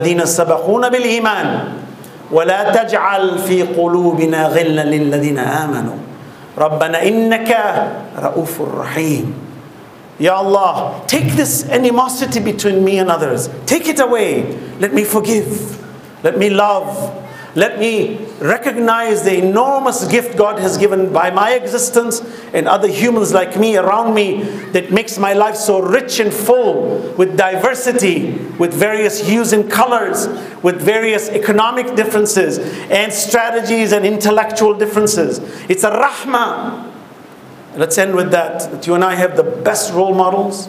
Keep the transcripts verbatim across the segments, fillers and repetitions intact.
الذين سبقونا بالإيمان ولا تجعل في قلوبنا غلا للذين آمنوا ربنا إنك رؤوف رحيم. Ya Allah, take this animosity between me and others. Take it away. Let me forgive. Let me love. Let me recognize the enormous gift God has given by my existence and other humans like me around me that makes my life so rich and full with diversity, with various hues and colors, with various economic differences and strategies and intellectual differences. It's a rahmah. Let's end with that, that you and I have the best role models.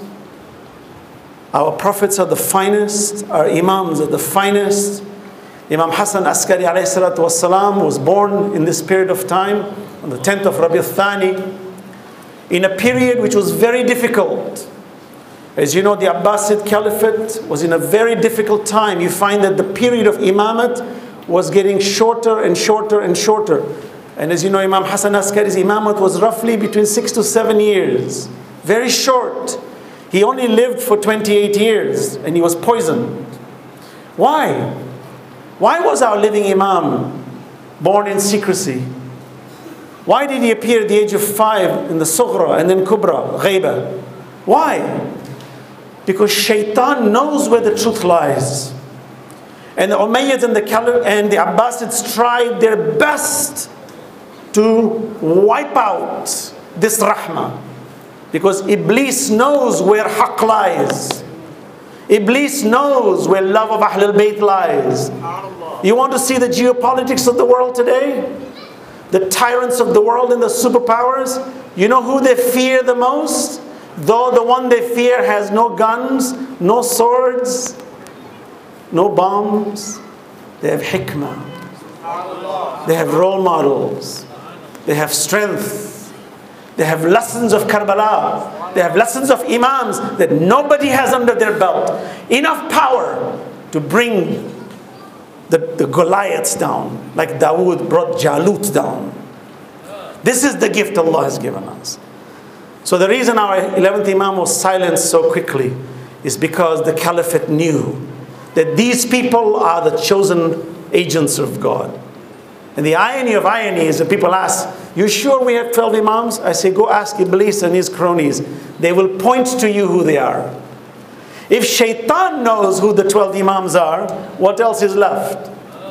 Our prophets are the finest, our imams are the finest. Imam Hassan Askari alayhi salatu wasalam was born in this period of time, on the tenth of Rabi al-Thani, in a period which was very difficult. As you know, the Abbasid Caliphate was in a very difficult time. You find that the period of imamat was getting shorter and shorter and shorter. And as you know, Imam Hassan Askari's imamat was roughly between six to seven years. Very short. He only lived for twenty-eight years and he was poisoned. Why? Why was our living Imam born in secrecy? Why did he appear at the age of five in the Sughra and then Kubra, Ghaiba? Why? Because Shaitan knows where the truth lies. And the Umayyads and the Caliph and the Abbasids tried their best to wipe out this rahmah. Because Iblis knows where haqq lies. Iblis knows where love of Ahlul Bayt lies. You want to see the geopolitics of the world today? The tyrants of the world and the superpowers? You know who they fear the most? Though the one they fear has no guns, no swords, no bombs. They have hikmah. They have role models. They have strength. They have lessons of Karbala. They have lessons of imams that nobody has under their belt. Enough power to bring the, the Goliaths down, like Dawood brought Jalut down. This is the gift Allah has given us. So the reason our eleventh Imam was silenced so quickly is because the Caliphate knew that these people are the chosen agents of God. And the irony of irony is that people ask, you sure we have twelve Imams? I say, go ask Iblis and his cronies. They will point to you who they are. If Shaitan knows who the twelve Imams are, what else is left?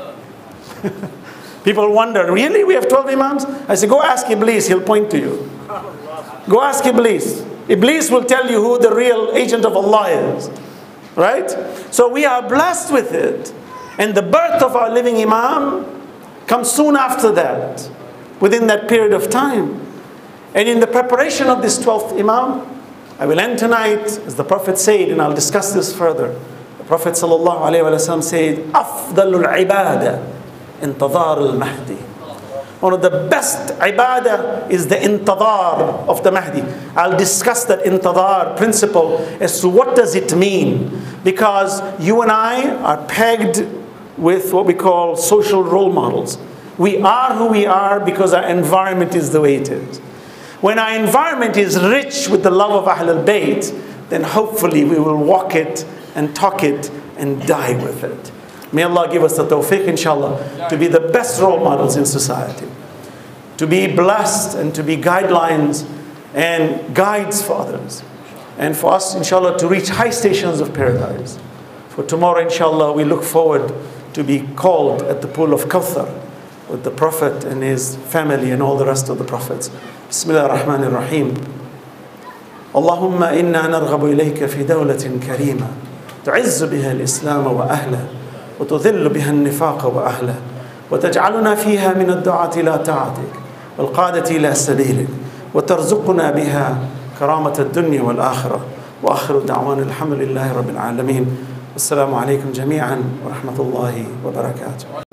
People wonder, really we have twelve Imams? I say, go ask Iblis, he'll point to you. Go ask Iblis. Iblis will tell you who the real agent of Allah is. Right? So we are blessed with it. And the birth of our living Imam comes soon after that, within that period of time. And in the preparation of this twelfth Imam, I will end tonight, as the Prophet said, and I'll discuss this further. The Prophet sallallahu alaihi wasallam said, "Afdalul ibadah, intadar al-Mahdi." One of the best ibadah is the intadar of the Mahdi. I'll discuss that intadar principle as to what does it mean. Because you and I are pegged with what we call social role models. We are who we are because our environment is the way it is. When our environment is rich with the love of Ahlul Bayt, then hopefully we will walk it and talk it and die with it. May Allah give us the tawfiq, inshallah, to be the best role models in society. To be blessed and to be guidelines and guides for others. And for us, inshallah, to reach high stations of paradise. For tomorrow, inshallah, we look forward to be called at the pool of Kawthar with the Prophet and his family and all the rest of the Prophets. Bismillah ar-Rahman ar-Rahim. Allahumma inna narghabu ilayka fi dawlatin karima tu'izzu biha al-Islam wa ahla wa tudhillu biha al-nifaq wa ahla wa taj'aluna fiha min ad-du'ati ila ta'atik wal qadati ila sabilik wa tarzuqna biha karamat ad-dunya wal akhirah wa akhiru da'wana alhamdulillahi rabbil alamin. Assalamu alaikum jami'an wa rahmatullahi wa barakatuh.